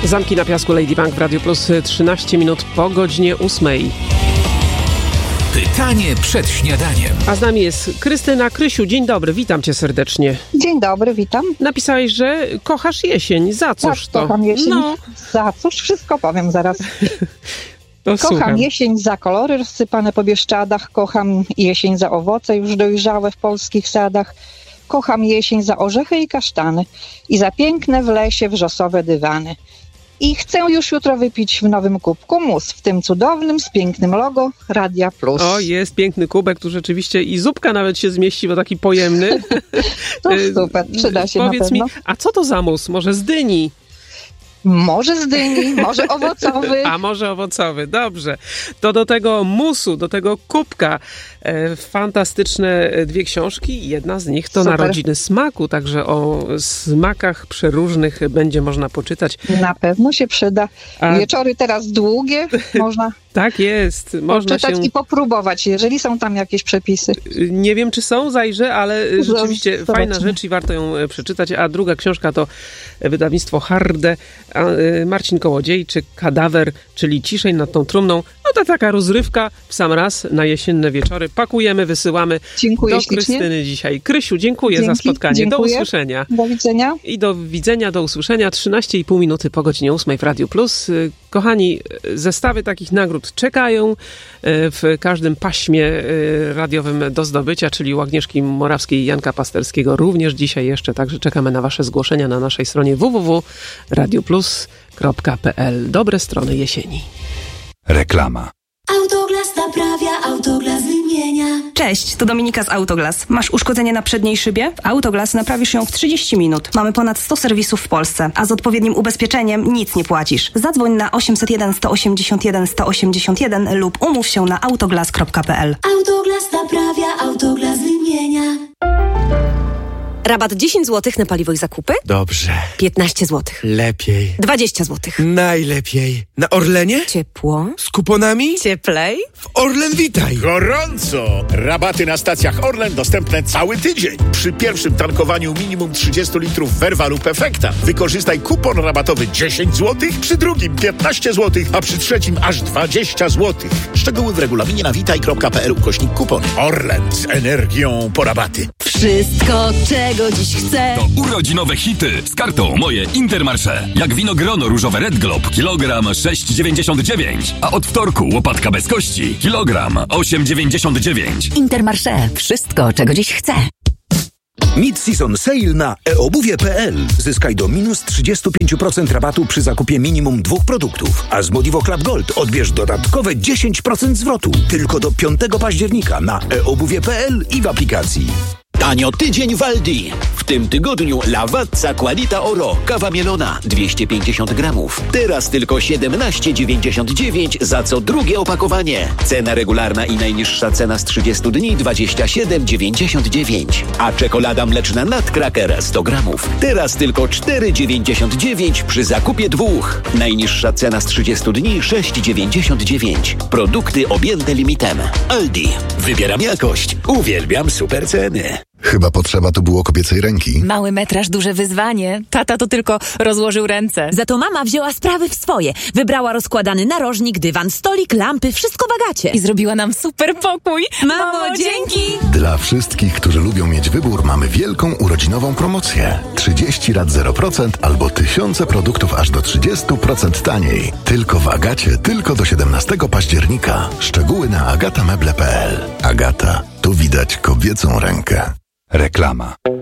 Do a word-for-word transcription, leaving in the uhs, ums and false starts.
Zamki na piasku, Lady Bank w Radio Plus, trzynaście minut po godzinie ósmej. Pytanie przed śniadaniem. A z nami jest Krystyna. Krysiu, dzień dobry, witam cię serdecznie. Dzień dobry, witam. Napisałeś, że kochasz jesień. Za cóż tak, to? kocham jesień. No. Za cóż? Wszystko powiem zaraz. To kocham słucham. jesień za kolory rozsypane po Bieszczadach. Kocham jesień za owoce już dojrzałe w polskich sadach. Kocham jesień za orzechy i kasztany i za piękne w lesie wrzosowe dywany. I chcę już jutro wypić w nowym kubku mus, w tym cudownym, z pięknym logo Radia Plus. O, jest piękny kubek, tu rzeczywiście i zupka nawet się zmieści, bo taki pojemny. To super, przyda się Powiedz na pewno. mi, a co to za mus? Może z dyni? Może z dyni, może owocowy. A może owocowy, dobrze. To do tego musu, do tego kubka e, fantastyczne dwie książki. Jedna z nich to Super. Narodziny smaku, także o smakach przeróżnych będzie można poczytać. Na pewno się przyda. A- Wieczory teraz długie, można Tak jest, można poczytać się... i popróbować, jeżeli są tam jakieś przepisy. Nie wiem, czy są, zajrzę, ale rzeczywiście Zobaczmy. fajna rzecz i warto ją przeczytać. A druga książka to wydawnictwo Harde, a, y, Marcin Kołodziejczyk, Kadawer, czyli Ciszej nad tą trumną. No to taka rozrywka w sam raz na jesienne wieczory. Pakujemy, wysyłamy Dziękuję do ślicznie. Krystyny dzisiaj. Krysiu, dziękuję Dzięki, za spotkanie. dziękuję. Do usłyszenia. Do widzenia. I do widzenia, do usłyszenia. trzynaście i pół minuty po godzinie ósmej w Radio Plus. Y, Kochani, zestawy takich nagród czekają y, w każdym paśmie y, radiowym do zdobycia, czyli u Agnieszki Morawskiej i Janka Pasterskiego również dzisiaj jeszcze, także czekamy na wasze zgłoszenia na naszej stronie w w w kropka radioplus kropka p l. Dobre strony jesieni. Reklama. Autoglas naprawia, Autoglas wymienia. Cześć, to Dominika z Autoglas. Masz uszkodzenie na przedniej szybie? W Autoglas naprawisz ją w trzydzieści minut. Mamy ponad sto serwisów w Polsce, a z odpowiednim ubezpieczeniem nic nie płacisz. Zadzwoń na osiemset jeden sto osiemdziesiąt jeden sto osiemdziesiąt jeden lub umów się na autoglas kropka p l. Autoglas naprawia, Autoglas wymienia. Rabat dziesięć złotych na paliwo i zakupy? Dobrze. piętnaście złotych. Lepiej. dwadzieścia złotych. Najlepiej. Na Orlenie? Ciepło. Z kuponami? Cieplej. W Orlen Witaj. Gorąco! Rabaty na stacjach Orlen dostępne cały tydzień. Przy pierwszym tankowaniu minimum trzydzieści litrów Verva lub Efekta wykorzystaj kupon rabatowy dziesięć złotych, przy drugim piętnaście złotych, a przy trzecim aż dwadzieścia złotych. Szczegóły w regulaminie na witaj kropka p l ukośnik kupon. Orlen z energią po rabaty. Wszystko, czego dziś chcę. To urodzinowe hity z kartą Moje Intermarché. Jak wino grono różowe Red Globe, kilogram sześć dziewięćdziesiąt dziewięć, a od wtorku łopatka bez kości, kilogram osiem dziewięćdziesiąt dziewięć. Intermarché. Wszystko, czego dziś chcę. Mid-season sale na e obuwie kropka p l. Zyskaj do minus trzydzieści pięć procent rabatu przy zakupie minimum dwóch produktów. A z Modivo Club Gold odbierz dodatkowe dziesięć procent zwrotu. Tylko do piątego października na e obuwie kropka p l i w aplikacji. Tanio tydzień w Aldi. W tym tygodniu Lavazza Qualita Oro, kawa mielona, dwieście pięćdziesiąt gramów. Teraz tylko siedemnaście dziewięćdziesiąt dziewięć za co drugie opakowanie. Cena regularna i najniższa cena z trzydziestu dni dwadzieścia siedem dziewięćdziesiąt dziewięć. A czekolada mleczna Nutcracker sto gramów. Teraz tylko cztery dziewięćdziesiąt dziewięć przy zakupie dwóch. Najniższa cena z trzydziestu dni sześć dziewięćdziesiąt dziewięć. Produkty objęte limitem. Aldi. Wybieram jakość. Uwielbiam super ceny. Chyba potrzeba tu było kobiecej ręki. Mały metraż, duże wyzwanie. Tata to tylko rozłożył ręce. Za to mama wzięła sprawy w swoje. Wybrała rozkładany narożnik, dywan, stolik, lampy, wszystko w Agacie. I zrobiła nam super pokój. Mamo, dzięki! Dla wszystkich, którzy lubią mieć wybór, mamy wielką urodzinową promocję. trzydzieści rat zero procent albo tysiące produktów aż do trzydzieści procent taniej. Tylko w Agacie, tylko do siedemnastego października. Szczegóły na agata meble kropka p l. Agata, tu widać kobiecą rękę. Reklama.